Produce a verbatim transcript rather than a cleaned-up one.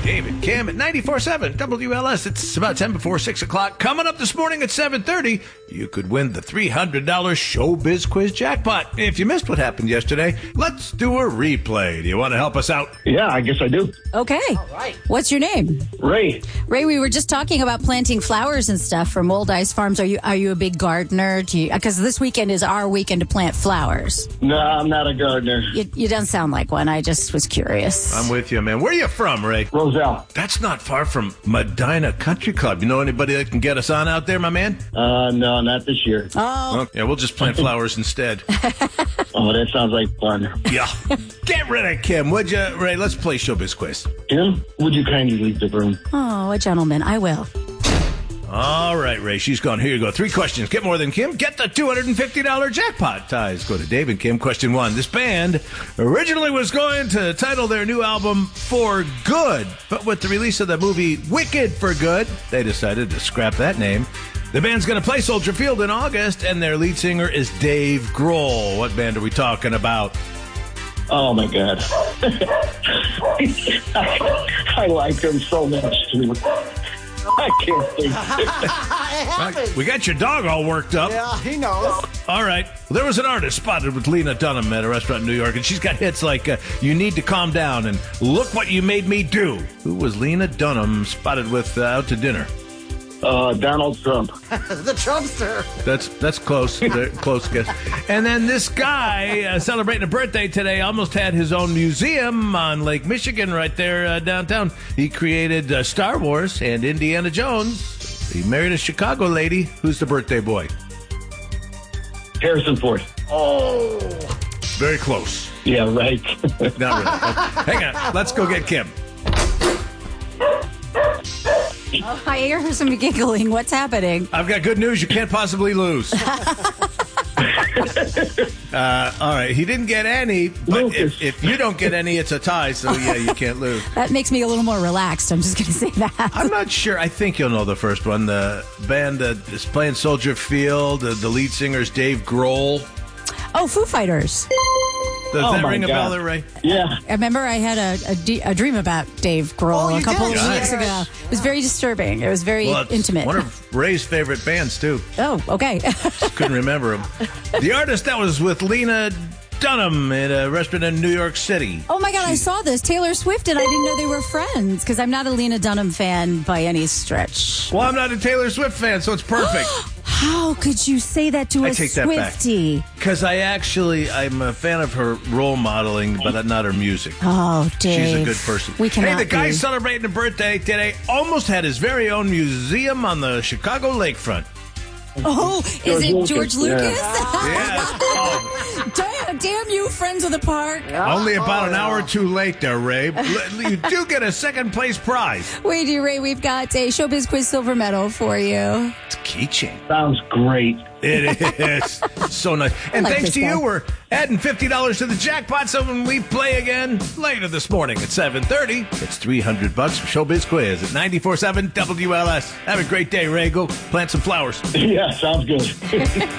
David Kim at ninety-four point seven W L S. It's about ten before six o'clock. Coming up this morning at seven thirty, you could win the three hundred dollars Showbiz Quiz jackpot. If you missed what happened yesterday, let's do a replay. Do you want to help us out? Yeah, I guess I do. Okay. All right. What's your name? Ray. Ray, we were just talking about planting flowers and stuff from Old Ice Farms. Are you are you a big gardener? Do you, because this weekend is our weekend to plant flowers. No, I'm not a gardener. You, you don't sound like one. I just was curious. I'm with you, man. Where are you from, Ray? Roselle. That's not far from Medina Country Club. You know anybody that can get us on out there, my man? Uh, no, not this year. Oh. Well, yeah, we'll just plant flowers instead. Oh, that sounds like fun. Yeah. Get rid of Kim, would you? Ray, let's play Showbiz Quiz. Tim, would you kindly leave the room? Oh, a gentleman. I will. All right, Ray, she's gone. Here you go. Three questions. Get more than Kim. Get the two hundred fifty dollars jackpot. Ties go to Dave and Kim. Question one. This band originally was going to title their new album For Good, but with the release of the movie Wicked for Good, they decided to scrap that name. The band's going to play Soldier Field in August, and their lead singer is Dave Grohl. What band are we talking about? Oh, my God. I like him so much, too. I can't think. Right, we got your dog all worked up. Yeah, he knows. All right. Well, there was an artist spotted with Lena Dunham at a restaurant in New York, and she's got hits like uh, You Need to Calm Down and Look What You Made Me Do. Who was Lena Dunham spotted with uh, out to dinner? Uh, Donald Trump. The Trumpster. That's that's close. They're close guess. And then this guy uh, celebrating a birthday today almost had his own museum on Lake Michigan right there uh, downtown. He created uh, Star Wars and Indiana Jones. He married a Chicago lady. Who's the birthday boy? Harrison Ford. Oh. Very close. Yeah, right. Not really. Okay. Hang on. Let's go get Kim. Oh, I hear some giggling. What's happening? I've got good news. You can't possibly lose. uh, all right. He didn't get any, but if, if you don't get any, it's a tie. So, yeah, you can't lose. That makes me a little more relaxed. I'm just going to say that. I'm not sure. I think you'll know the first one. The band that is playing Soldier Field, uh, the lead singer is Dave Grohl. Oh, Foo Fighters. Does Oh, that my ring a God. bell there, Ray? Yeah. I remember I had a, a, d- a dream about Dave Grohl Oh, a you couple did? of weeks Yes. ago. It was very disturbing. It was very Well, it's intimate. one of Ray's favorite bands, too. Oh, okay. Couldn't remember him. The artist that was with Lena Dunham at a restaurant in New York City. Oh my God, I saw this. Taylor Swift, and I didn't know they were friends because I'm not a Lena Dunham fan by any stretch. Well, I'm not a Taylor Swift fan, so it's perfect. How could you say that to I a take that back. Swiftie? Because I actually, I'm a fan of her role modeling, but not her music. Oh, Dave. She's a good person. We cannot Hey, the guy be. celebrating a birthday today almost had his very own museum on the Chicago lakefront. Oh, is it George George Lucas, Lucas? Yeah. Oh, damn, damn you, friends of the park. only about Oh, an yeah. hour too late there, Ray. L- You do get a second place prize. Wait, you, Ray, we've got a Showbiz Quiz silver medal for you. It's a keychain. Sounds great. It is. So nice. And like thanks this to guy. you, we're adding fifty dollars to the jackpot, so when we play again later this morning at seven thirty, it's three hundred bucks for Showbiz Quiz at ninety-four point seven W L S. Have a great day, Ray. Go plant some flowers. Yeah, sounds good.